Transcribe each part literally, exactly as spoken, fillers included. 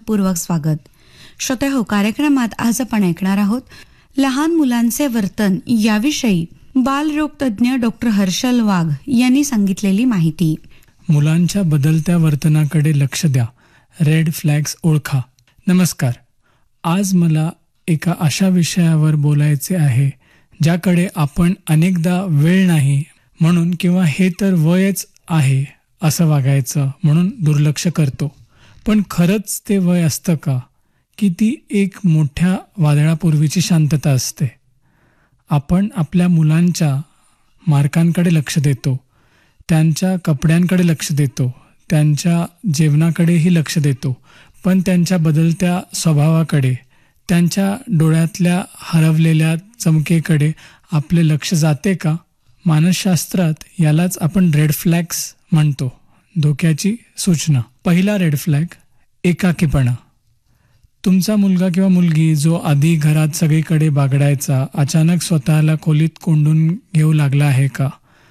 मनपूर्वक स्वागत. श्रोतेहो, कार्यक्रमात आज आपण ऐकणार आहोत लहान मुलांचे वर्तन याविषयी बालरोग तज्ज्ञ डॉक्टर हर्षल वाघ यांनी सांगितलेली माहिती. मुलांच्या बदलत्या वर्तनाकडे लक्ष द्या, रेड फ्लॅग्स ओळखा. नमस्कार. आज मला एका अशा विषयावर बोलायचे आहे ज्याकडे आपण अनेकदा वेळ नाही म्हणून किंवा हे तर वयच आहे असं वागायचं म्हणून दुर्लक्ष करतो. पण खरंच ते वय असतं का, की ती एक मोठ्या वादळापूर्वीची शांतता असते? आपण आपल्या मुलांच्या मार्कांकडे लक्ष देतो, त्यांच्या कपड्यांकडे लक्ष देतो, त्यांच्या जेवणाकडेही लक्ष देतो, पण त्यांच्या बदलत्या स्वभावाकडे, त्यांच्या डोळ्यातल्या हरवलेल्या चमकेकडे आपले लक्ष जाते का? मानसशास्त्रात यालाच आपण रेड फ्लॅग्स म्हणतो, धोक्याची सूचना. पहिला रेड फ्लॅग, एकाकीपणा. तुमचा मुलगा किंवा मुलगी जो आधी घरात सगळीकडे बागडायचा, अचानक स्वतःला खोलीत कोंडून घेऊ लागला आहे का?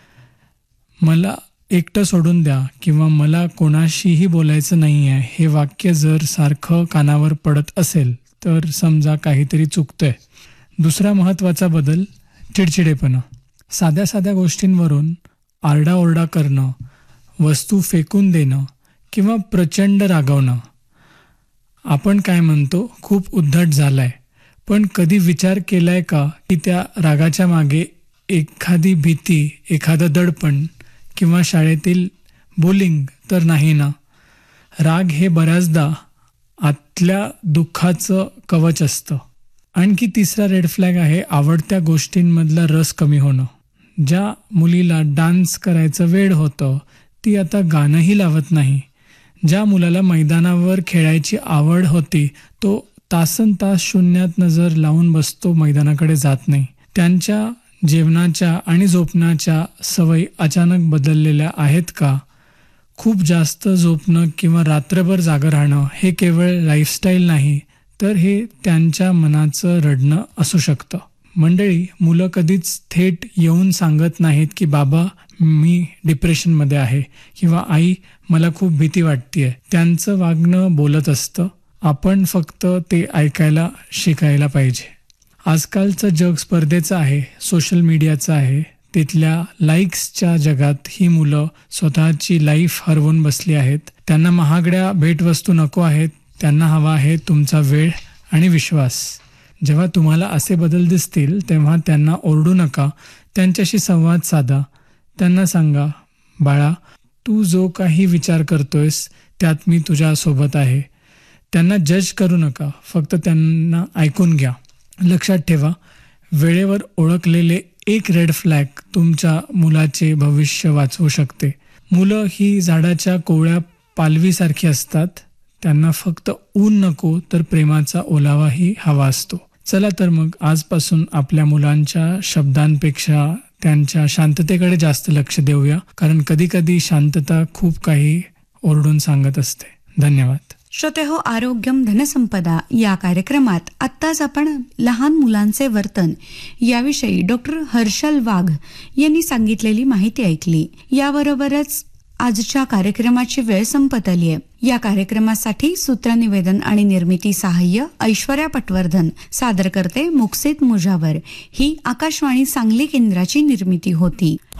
मला एकटं सोडून द्या किंवा मला कोणाशीही बोलायचं नाही आहे हे वाक्य जर सारखं कानावर पडत असेल तर समजा काहीतरी चुकतंय. दुसरा महत्त्वाचा बदल, चिडचिडेपणा. साध्या साध्या गोष्टींवरून आरडाओरडा करणं, वस्तू फेकून देणं किंवा प्रचंड रागवणं. आपण काय म्हणतो, खूप उद्धट झालाय. पण कधी विचार केलाय का की त्या रागाच्या मागे एखादी भीती, एखादं दडपण किंवा शाळेतील बुलिंग तर नाही ना? राग हे बऱ्याचदा आतल्या दुःखाचं कवच असतं. आणखी तिसरा रेड फ्लॅग आहे आवडत्या गोष्टींमधला रस कमी होणं. ज्या मुलीला डान्स करायचं वेड होतं ती आता गाणंही लावत नाही. ज्या मुलाला मैदानावर खेळायची आवड होती तो तासन तास शून्यात नजर लावून बसतो, मैदानाकडे जात नाही. त्यांच्या जेवणाच्या आणि झोपण्याच्या सवयी अचानक बदललेल्या आहेत का? खूप जास्त झोपणं किंवा रात्रभर जागं राहणं हे केवळ लाईफस्टाईल नाही तर हे त्यांच्या मनाचं रडणं असू शकतं. मंडळी, मुलं कधीच थेट येऊन सांगत नाहीत की बाबा मी डिप्रेशनमध्ये आहे किंवा आई मला खूप भीती वाटतेय. त्यांचं वागणं बोलत असतं. आपण फक्त ते ऐकायला शिकायला पाहिजे. आजकालचं जग स्पर्धेचं आहे, सोशल मीडियाचं आहे. तिथल्या लाईक्सच्या जगात ही मुलं स्वतःची लाईफ हरवून बसली आहेत. त्यांना महागड्या भेटवस्तू नको आहेत, त्यांना हवा आहे तुमचा वेळ आणि विश्वास. जेव्हा तुम्हाला असे बदल दिसतील तेव्हा त्यांना ओरडू नका, त्यांच्याशी संवाद साधा. त्यांना सांगा, बाळा तू जो काही विचार करतोयस त्यात मी तुझ्या सोबत आहे. त्यांना जज करू नका, फक्त त्यांना ऐकून घ्या. लक्षात ठेवा, वेळेवर ओळखलेले एक रेड फ्लॅग तुमच्या मुलाचे भविष्य वाचवू शकते. मुलं ही झाडाच्या कोवळ्या पालवीसारखी असतात. त्यांना फक्त ऊन नको तर प्रेमाचा ओलावाही हवा असतो. चला तर मग आजपासून आपल्या मुलांच्या शब्दांपेक्षा त्यांच्या शांततेकडे जास्त लक्ष देऊया, कारण कधी कधी शांतता खूप काही ओरडून सांगत असते. धन्यवाद. श्रोतेहो, आरोग्यम धनसंपदा या कार्यक्रमात आत्ताच आपण लहान मुलांचे वर्तन याविषयी डॉक्टर हर्षल वाघ यांनी सांगितलेली माहिती ऐकली. याबरोबरच आजच्या कार्यक्रमाची वेळ संपत आली आहे. या कार्यक्रमासाठी सूत्रनिवेदन आणि निर्मिती सहाय्य ऐश्वर्या पटवर्धन, सादर करते मुक्सित मुजावर. ही आकाशवाणी सांगली केंद्राची निर्मिती होती.